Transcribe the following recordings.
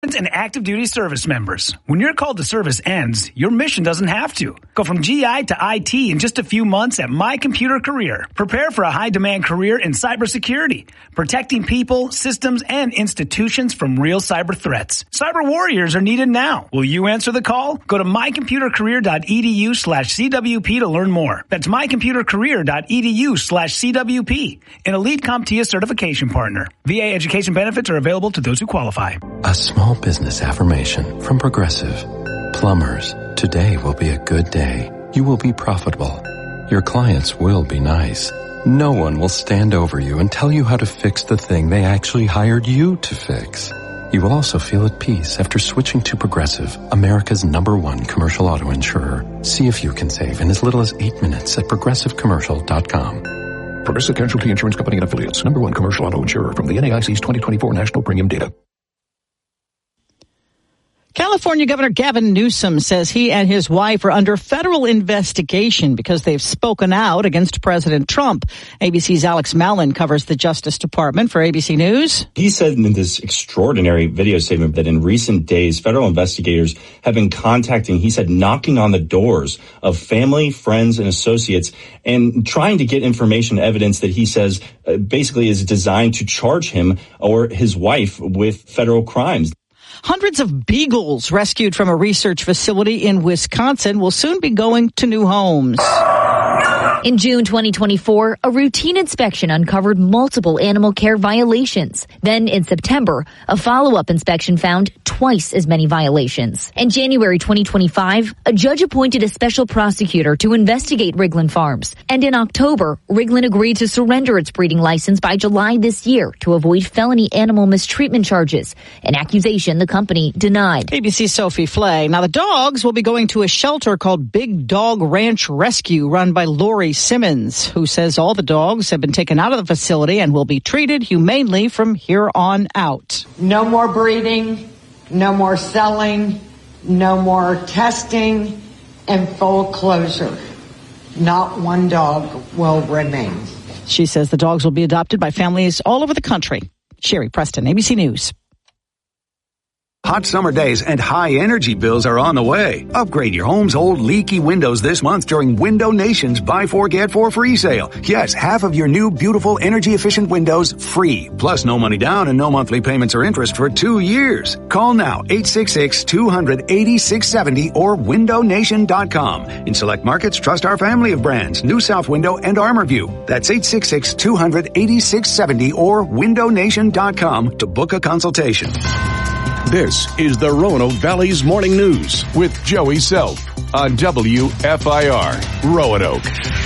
And active duty service members. When your call to service ends, your mission doesn't have to. Go from GI to IT in just a few months at My Computer Career. Prepare for a high-demand career in cybersecurity, protecting people, systems, and institutions from real cyber threats. Cyber warriors are needed now. Will you answer the call? Go to mycomputercareer.edu/CWP to learn more. That's mycomputercareer.edu/CWP, an elite CompTIA certification partner. VA education benefits are available to those who qualify. A small business affirmation from Progressive. Plumbers, today will be a good day. You will be profitable. Your clients will be nice. No one will stand over you and tell you how to fix the thing they actually hired you to fix. You will also feel at peace after switching to Progressive, America's #1 commercial auto insurer. See if you can save in as little as 8 minutes at progressivecommercial.com. Progressive Casualty Insurance Company and Affiliates, #1 commercial auto insurer from the NAIC's 2024 National Premium Data. California Governor Gavin Newsom says he and his wife are under federal investigation because they've spoken out against President Trump. ABC's Alex Mallon covers the Justice Department for ABC News. He said in this extraordinary video statement that in recent days, federal investigators have been knocking on the doors of family, friends, and associates and trying to get information, evidence that he says basically is designed to charge him or his wife with federal crimes. Hundreds of beagles rescued from a research facility in Wisconsin will soon be going to new homes. In June 2024, a routine inspection uncovered multiple animal care violations. Then in September, a follow-up inspection found twice as many violations. In January 2025, a judge appointed a special prosecutor to investigate Rigland Farms. And in October, Rigland agreed to surrender its breeding license by July this year to avoid felony animal mistreatment charges, an accusation the company denied. ABC's Sophie Flay. Now, the dogs will be going to a shelter called Big Dog Ranch Rescue, run by Lori Simmons, who says all the dogs have been taken out of the facility and will be treated humanely from here on out. No more breeding, no more selling, no more testing, and full closure. Not one dog will remain. She says the dogs will be adopted by families all over the country. Sherry Preston, ABC News. Hot summer days and high energy bills are on the way. Upgrade your home's old leaky windows this month during Window Nation's Buy 4 Get 4 free sale. Yes, half of your new beautiful energy efficient windows free. Plus no money down and no monthly payments or interest for 2 years. Call now 866-200-8670 or windownation.com. In select markets, trust our family of brands, New South Window and ArmorView. That's 866-200-8670 or windownation.com to book a consultation. This is the Roanoke Valley's Morning News with Joey Self on WFIR Roanoke.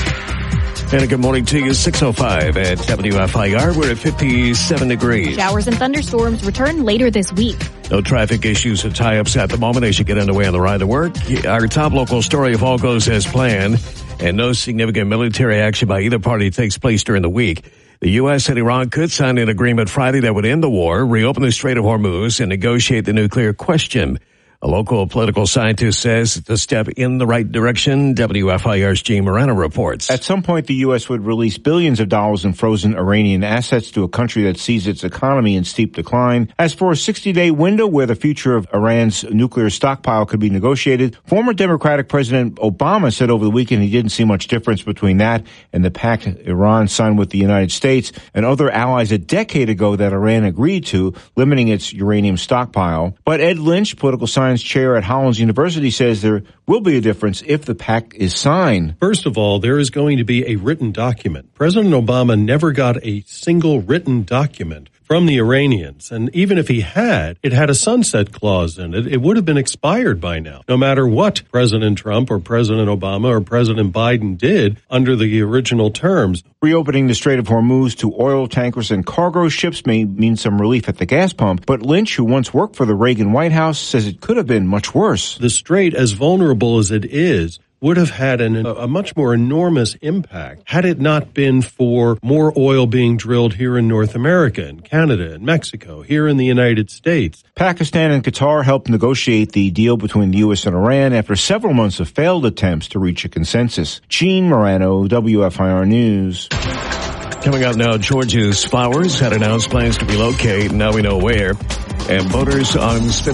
And a good morning to you, 6:05 at WFIR. We're at 57 degrees. Showers and thunderstorms return later this week. No traffic issues or tie-ups at the moment. They should get underway on the ride to work. Our top local story, if all goes as planned, and no significant military action by either party takes place during the week, the U.S. and Iran could sign an agreement Friday that would end the war, reopen the Strait of Hormuz, and negotiate the nuclear question. A local political scientist says it's a step in the right direction. WFIR's Gene Moreno reports. At some point, the U.S. would release billions of dollars in frozen Iranian assets to a country that sees its economy in steep decline. As for a 60-day window where the future of Iran's nuclear stockpile could be negotiated, former Democratic President Obama said over the weekend he didn't see much difference between that and the pact Iran signed with the United States and other allies a decade ago that Iran agreed to, limiting its uranium stockpile. But Ed Lynch, political science chair at Hollins University, says there will be a difference if the pact is signed. First of all, there is going to be a written document. President Obama never got a single written document from the Iranians. And even if he had, it had a sunset clause in it. It would have been expired by now, no matter what President Trump or President Obama or President Biden did under the original terms. Reopening the Strait of Hormuz to oil tankers and cargo ships may mean some relief at the gas pump, but Lynch, who once worked for the Reagan White House, says it could have been much worse. The strait, as vulnerable as it is, would have had a much more enormous impact had it not been for more oil being drilled here in North America, in Canada, and Mexico, here in the United States. Pakistan and Qatar helped negotiate the deal between the U.S. and Iran after several months of failed attempts to reach a consensus. Gene Morano, WFIR News. Coming up now, George's Flowers had announced plans to relocate. Now we know where. And voters on spending